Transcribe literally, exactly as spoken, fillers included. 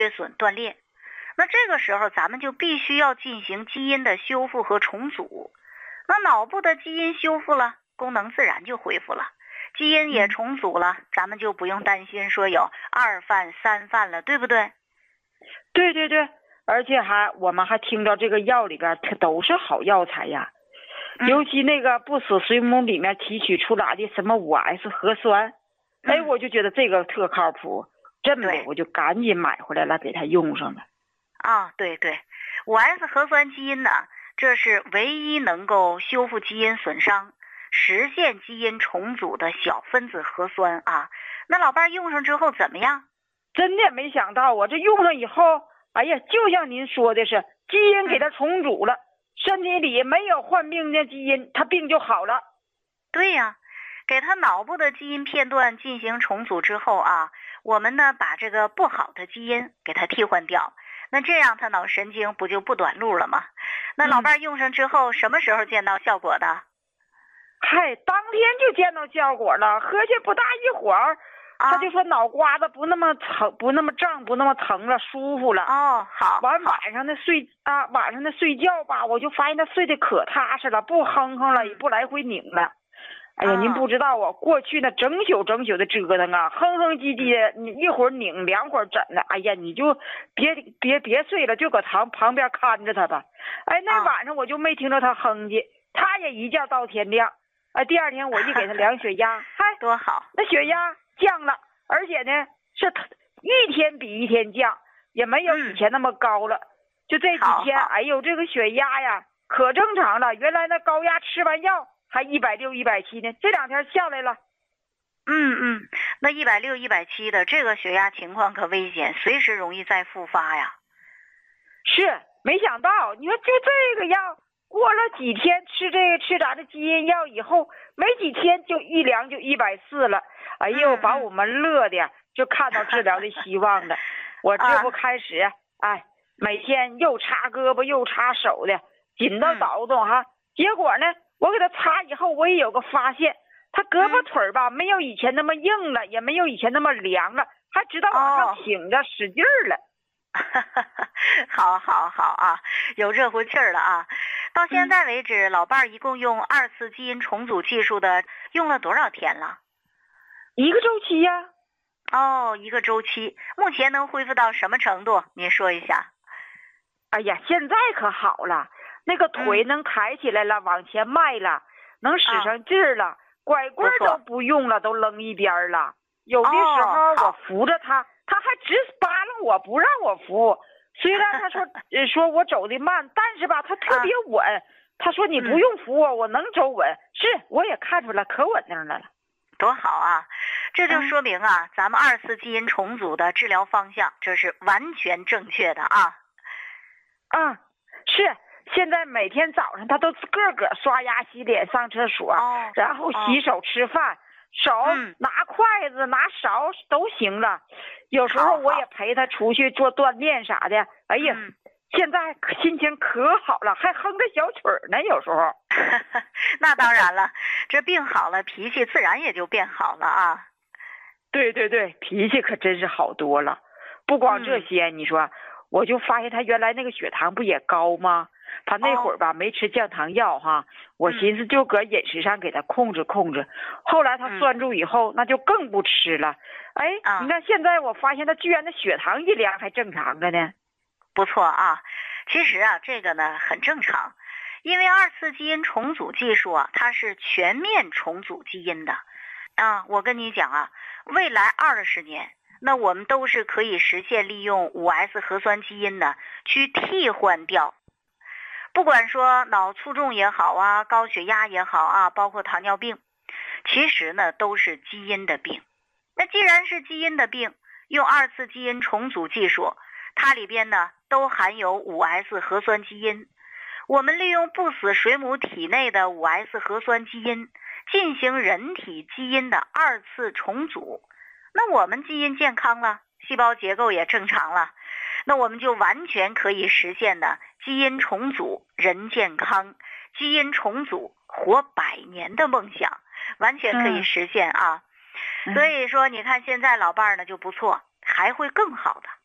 缺损断裂。那这个时候咱们就必须要进行基因的修复和重组。那脑部的基因修复了，功能自然就恢复了，基因也重组了，咱们就不用担心说有二犯三犯了，对不对？ 对对对，而且还我们还听到这个药里边它都是好药材呀， 嗯、 尤其那个不死水母里面提取出来的什么五 S 核酸， 嗯、 哎，我就觉得这个特靠谱，这么的我就赶紧买回来了，给它用上了。 啊，对对，五 S 核酸基因呢，这是唯一能够修复基因损伤、实现基因重组的小分子核酸啊。那老伴用上之后怎么样？ 真的没想到啊，这用上以后，哎呀，就像您说的是，基因给它重组了，嗯、身体里没有患病的基因，它病就好了。 对呀，给他脑部的基因片段进行重组之后啊，我们呢把这个不好的基因给它替换掉。那这样他脑神经不就不短路了吗？那老伴用上之后、嗯、什么时候见到效果的？ 嗨，当天就见到效果了，喝下不大一会儿、啊、他就说脑瓜子不那么疼，不那么胀，不那么疼了，舒服了。 哦，好。 完晚上的睡啊，晚上的睡觉吧，我就发现他睡得可踏实了，不哼哼了，也不来回拧了。哎呀，您不知道啊，过去那整宿整宿的折腾啊，哼哼唧唧的，你一会儿拧，两会儿整的，哎呀，你就别别别睡了，就搁旁旁边看着他吧。哎，那晚上我就没听着他哼唧，他也一觉到天亮。哎，第二天我一给他量血压，嗨， 多好， 那血压降了，而且呢是一天比一天降，也没有以前那么高了。嗯、就这几天，哎呦，这个血压呀可正常了，原来那高压吃完药还一百六、一百七呢，这两天下来了。 嗯嗯，那一百六、一百七的这个血压情况可危险，随时容易再复发呀。 是，没想到，你说就这个药，过了几天吃这个吃咱的基因药以后，没几天就一量就一百四了。哎呦，把我们乐的就看到治疗的希望了。我这不开始，哎，每天又插胳膊又插手的，紧到倒动哈。结果呢？我给他擦以后，我也有个发现，他胳膊腿吧、嗯、没有以前那么硬了，也没有以前那么凉了，还知道往上挺着、哦、使劲儿了。 好好好啊，有热乎气儿了啊！到现在为止，嗯、老伴儿一共用二次基因重组技术的用了多少天了？ 一个周期呀、 啊。哦，一个周期。目前能恢复到什么程度？您说一下。 哎呀，现在可好了。那个腿能抬起来了、嗯、往前迈了，能使上劲儿了、啊、拐棍都不用了，都扔一边了。有的时候我扶着他、哦、他还直扒拉我，不让我扶。虽然他说说我走得慢，但是吧他特别稳、啊、他说你不用扶我、嗯、我能走稳。是，我也看出来可稳定了。 多好啊，这就说明啊、嗯、咱们二次基因重组的治疗方向这是完全正确的啊。 嗯，是。现在每天早上他都个个刷牙洗脸上厕所、哦、然后洗手吃饭、哦、手、嗯、拿筷子拿勺都行了。有时候我也陪他出去做锻炼啥的。哎呀、嗯、现在心情可好了，还哼着小曲儿呢有时候。 那当然了，这病好了脾气自然也就变好了啊。 对对对，脾气可真是好多了。不光这些、嗯、你说我就发现他原来那个血糖不也高吗？他那会儿吧、哦、没吃降糖药哈，我寻思就搁饮食上给他控制控制。后来他拴住以后、嗯、那就更不吃了。哎、啊，你看现在我发现他居然那血糖一量还正常着呢。 不错啊，其实啊这个呢很正常，因为二次基因重组技术啊它是全面重组基因的啊。我跟你讲啊，未来二十年那我们都是可以实现利用五 S 核酸基因的去替换掉。不管说脑卒中也好啊，高血压也好啊，包括糖尿病，其实呢都是基因的病。那既然是基因的病，用二次基因重组技术，它里边呢都含有五 S 核酸基因。我们利用不死水母体内的五 S 核酸基因进行人体基因的二次重组，那我们基因健康了，细胞结构也正常了，那我们就完全可以实现的基因重组人健康，基因重组活百年的梦想，完全可以实现啊。嗯、所以说你看现在老伴儿呢就不错，还会更好的。